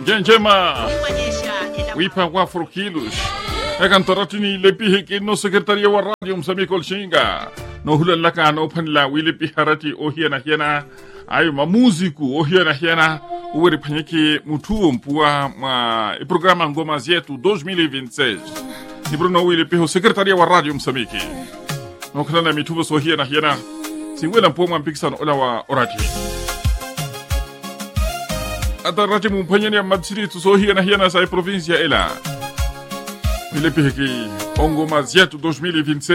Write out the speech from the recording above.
Genjema Wipa wafro kilos Ekantaratini lepihe kino Secretaria wa Radio Msami Kolshinga No hula laka no panla wilipi harati ohiana hiana Ayo mamuziku ohiana hiana Uweri panyeki mutuo mpua programa ngoma zetu 2026 Ni Bruno wilipi Secretaria wa Radio Msamiki No kanana mituo sohiana hiana Singwela mpoma mpikisa no ola wa orati Ata rati mumpanyani ya madsiri tusohia na hiana sa provincia ela. Milipihiki Ongo Maziatu 2026